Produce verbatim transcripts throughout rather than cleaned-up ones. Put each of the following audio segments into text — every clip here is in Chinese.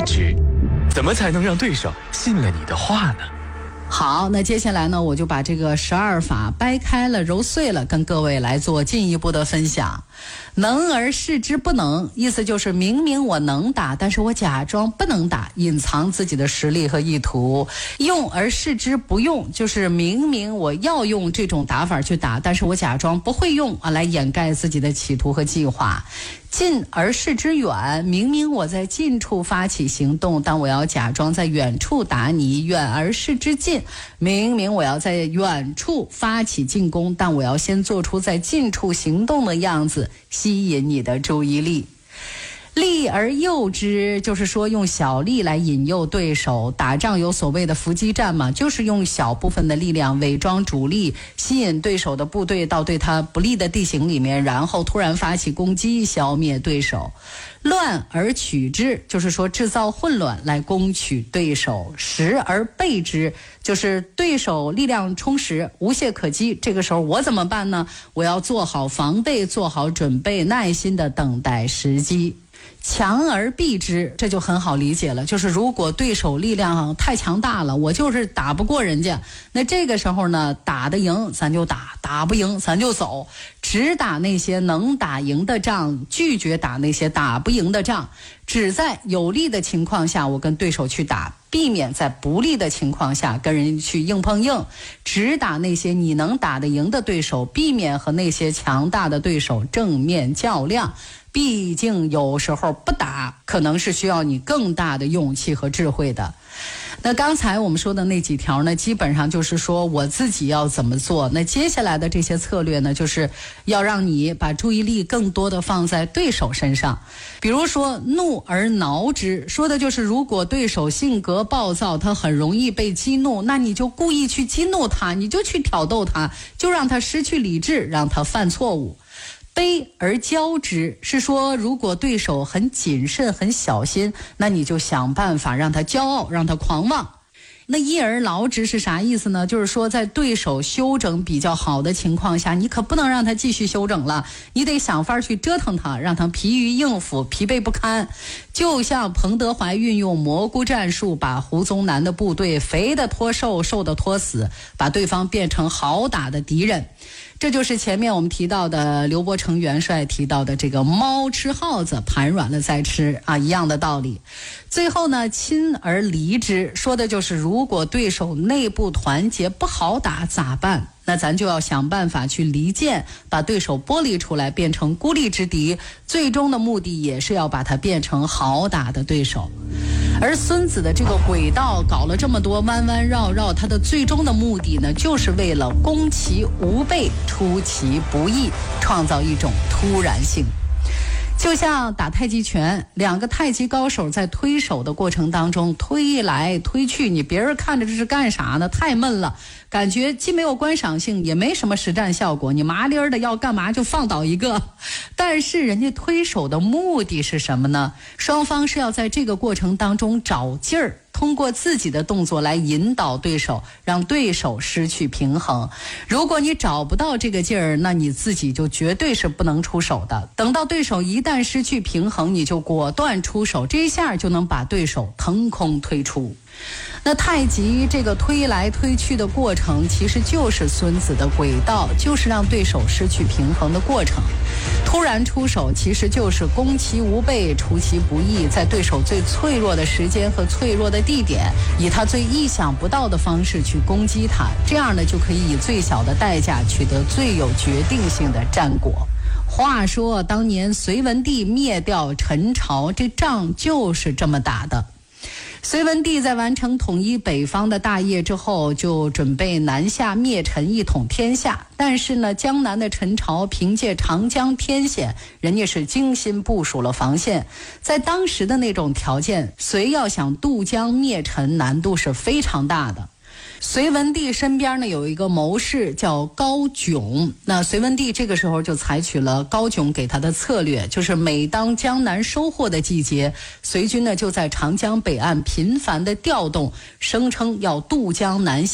直，怎么才能让对手信了你的话呢？ 好，那接下来呢，我就把这个十二法掰开了揉碎了，跟各位来做进一步的分享。能而示之不能，意思就是明明我能打，但是我假装不能打，隐藏自己的实力和意图。用而示之不用，就是明明我要用这种打法去打，但是我假装不会用啊，来掩盖自己的企图和计划。近而示之远，明明我在近处发起行动，但我要假装在远处打你。远而示之近，明明我要在远处发起进攻，但我要先做出在近处行动的样子，吸引你的注意力。利而诱之，就是说用小利来引诱对手。打仗有所谓的伏击战嘛，就是用小部分的力量伪装主力，吸引对手的部队到对他不利的地形里面，然后突然发起攻击，消灭对手。乱而取之，就是说制造混乱来攻取对手。实而备之，就是对手力量充实，无懈可击，这个时候我怎么办呢？我要做好防备，做好准备，耐心的等待时机。强而避之，这就很好理解了，就是如果对手力量太强大了，我就是打不过人家，那这个时候呢，打得赢咱就打，打不赢咱就走，只打那些能打赢的仗，拒绝打那些打不赢的仗。只在有利的情况下我跟对手去打，避免在不利的情况下跟人去硬碰硬，只打那些你能打得赢的对手，避免和那些强大的对手正面较量。毕竟有时候不打可能是需要你更大的勇气和智慧的。那刚才我们说的那几条呢，基本上就是说我自己要怎么做。那接下来的这些策略呢，就是要让你把注意力更多的放在对手身上。比如说怒而挠之，说的就是如果对手性格暴躁，他很容易被激怒，那你就故意去激怒他，你就去挑逗他，就让他失去理智，让他犯错误。卑而骄之，是说如果对手很谨慎很小心，那你就想办法让他骄傲，让他狂妄。那一而劳之是啥意思呢？就是说在对手休整比较好的情况下，你可不能让他继续休整了，你得想法去折腾他，让他疲于应付，疲惫不堪。就像彭德怀运用蘑菇战术，把胡宗南的部队肥的拖瘦，瘦的拖死，把对方变成好打的敌人。这就是前面我们提到的刘伯承元帅提到的这个猫吃耗子，盘软了再吃啊，一样的道理。最后呢，亲而离之，说的就是如果对手内部团结不好打咋办？那咱就要想办法去离间，把对手剥离出来，变成孤立之敌，最终的目的也是要把它变成好打的对手。而孙子的这个轨道搞了这么多弯弯绕绕，他的最终的目的呢，就是为了攻其无备，出其不意，创造一种突然性。就像打太极拳，两个太极高手在推手的过程当中推来推去，你别人看着这是干啥呢？太闷了，感觉既没有观赏性，也没什么实战效果，你麻利儿的要干嘛就放倒一个。但是人家推手的目的是什么呢？双方是要在这个过程当中找劲儿，通过自己的动作来引导对手，让对手失去平衡。如果你找不到这个劲儿，那你自己就绝对是不能出手的。等到对手一旦失去平衡，你就果断出手，这一下就能把对手腾空推出。那太极这个推来推去的过程，其实就是孙子的轨道，就是让对手失去平衡的过程。突然出手其实就是攻其无备，出其不意，在对手最脆弱的时间和脆弱的地点，以他最意想不到的方式去攻击他，这样呢就可以以最小的代价取得最有决定性的战果。话说当年隋文帝灭掉陈朝，这仗就是这么打的。隋文帝在完成统一北方的大业之后，就准备南下灭陈，一统天下。但是呢，江南的陈朝凭借长江天险，人家是精心部署了防线。在当时的那种条件，隋要想渡江灭陈，难度是非常大的。隋文帝身边呢有一个谋士叫高炯，那隋文帝这个时候就采取了高炯给他的策略，就是每当江南收获的季节，隋军呢就在长江北岸频繁的调动，声称要渡江南下。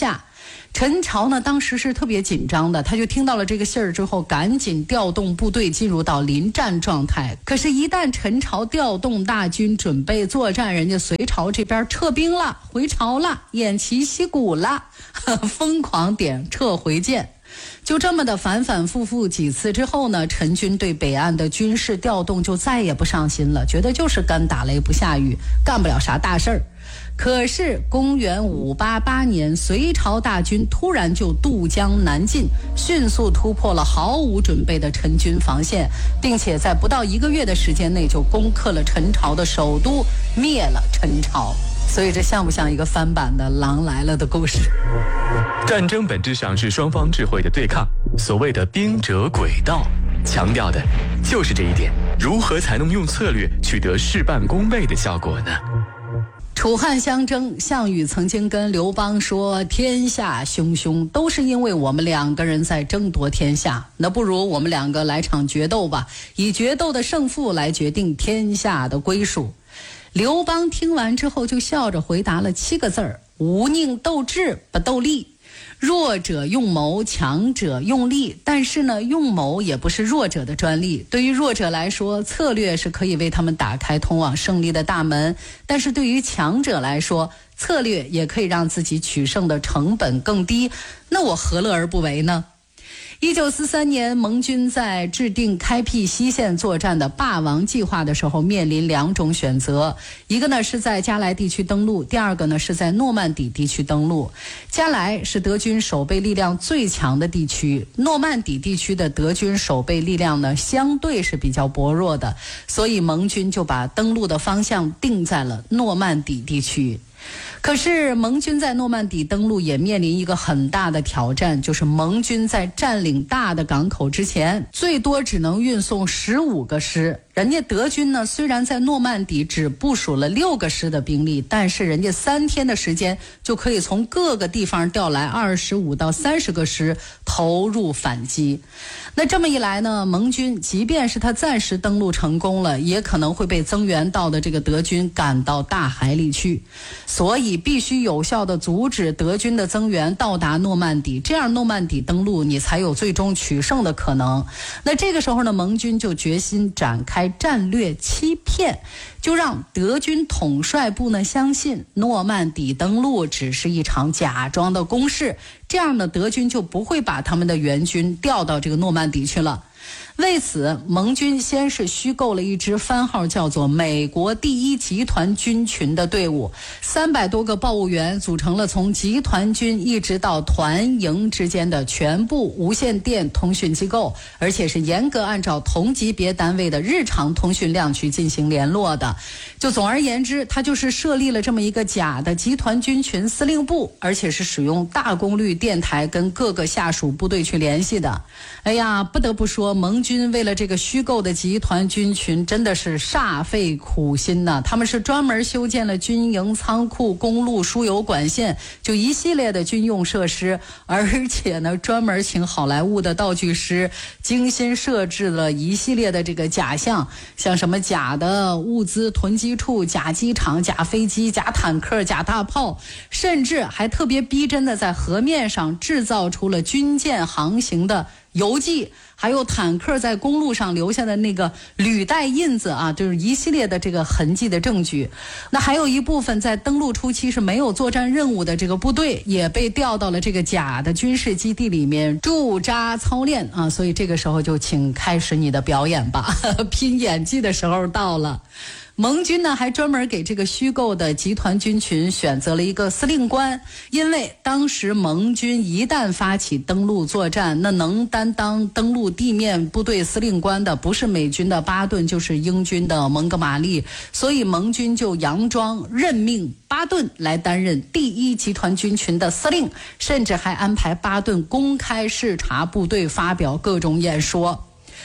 陈朝呢当时是特别紧张的，他就听到了这个信儿之后，赶紧调动部队进入到临战状态。可是，一旦陈朝调动大军准备作战，人家隋朝这边撤兵了，回朝了，偃旗息鼓了，呵疯狂点撤回键。就这么的反反复复几次之后呢，陈军对北岸的军事调动就再也不上心了，觉得就是干打雷不下雨，干不了啥大事儿。可是公元五八八年，隋朝大军突然就渡江南进，迅速突破了毫无准备的陈军防线，并且在不到一个月的时间内就攻克了陈朝的首都，灭了陈朝。所以这像不像一个翻版的《狼来了》的故事？ 战争本质上是双方智慧的对抗，所谓的兵者诡道，强调的就是这一点。如何才能用策略取得事半功倍的效果呢？ 楚汉相争，项羽曾经跟刘邦说，天下汹汹，都是因为我们两个人在争夺天下，那不如我们两个来场决斗吧，以决斗的胜负来决定天下的归属。刘邦听完之后就笑着回答了七个字儿：无宁斗智，不斗力。弱者用谋，强者用力。但是呢，用谋也不是弱者的专利。对于弱者来说，策略是可以为他们打开通往胜利的大门；但是对于强者来说，策略也可以让自己取胜的成本更低。那我何乐而不为呢？一九四三年，盟军在制定开辟西线作战的霸王计划的时候，面临两种选择，一个呢是在加莱地区登陆，第二个呢是在诺曼底地区登陆。加莱是德军守备力量最强的地区，诺曼底地区的德军守备力量呢相对是比较薄弱的，所以盟军就把登陆的方向定在了诺曼底地区。可是盟军在诺曼底登陆也面临一个很大的挑战，就是盟军在占领大的港口之前，最多只能运送十五个师。人家德军呢，虽然在诺曼底只部署了六个师的兵力，但是人家三天的时间就可以从各个地方调来二十五到三十个师投入反击。那这么一来呢，盟军即便是他暂时登陆成功了，也可能会被增援到的这个德军赶到大海里去，所以必须有效地阻止德军的增援到达诺曼底，这样诺曼底登陆你才有最终取胜的可能。那这个时候呢，盟军就决心展开战略欺骗，就让德军统帅部呢相信诺曼底登陆只是一场假装的攻势，这样呢德军就不会把他们的援军调到这个诺曼底去了。为此，盟军先是虚构了一支番号叫做美国第一集团军群的队伍，三百多个报务员组成了从集团军一直到团营之间的全部无线电通讯机构，而且是严格按照同级别单位的日常通讯量去进行联络的。就总而言之，他就是设立了这么一个假的集团军群司令部，而且是使用大功率电台跟各个下属部队去联系的。哎呀，不得不说，盟军为了这个虚构的集团军群真的是煞费苦心呐、啊！他们是专门修建了军营、仓库、公路、输油管线，就一系列的军用设施，而且呢，专门请好莱坞的道具师精心设置了一系列的这个假象，像什么假的物资囤积处、假机场、假飞机、假坦克、假大炮，甚至还特别逼真的在河面上制造出了军舰航行的游记，还有坦克在公路上留下的那个履带印子啊，就是一系列的这个痕迹的证据。那还有一部分在登陆初期是没有作战任务的这个部队，也被调到了这个假的军事基地里面驻扎操练啊。所以这个时候就请开始你的表演吧，拼演技的时候到了。盟军呢还专门给这个虚构的集团军群选择了一个司令官，因为当时盟军一旦发起登陆作战，那能担当登陆地面部队司令官的不是美军的巴顿，就是英军的蒙哥马利，所以盟军就佯装任命巴顿来担任第一集团军群的司令，甚至还安排巴顿公开视察部队，发表各种演说。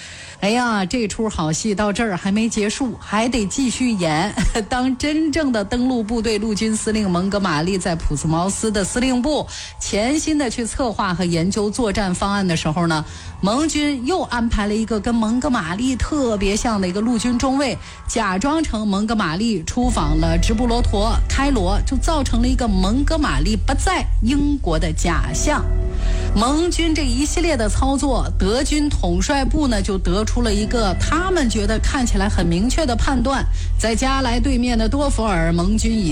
哎呀，这出好戏到这儿还没结束，还得继续演。当真正的登陆部队陆军司令蒙哥马利在普斯茅斯的司令部潜心的去策划和研究作战方案的时候呢，盟军又安排了一个跟蒙哥马利特别像的一个陆军中尉，假装成蒙哥马利出访了直布罗陀、开罗，就造成了一个蒙哥马利不在英国的假象。盟军这一系列的操作，德军统帅部呢就得出了一个他们觉得看起来很明确的判断，在加莱对面的多佛尔，盟军已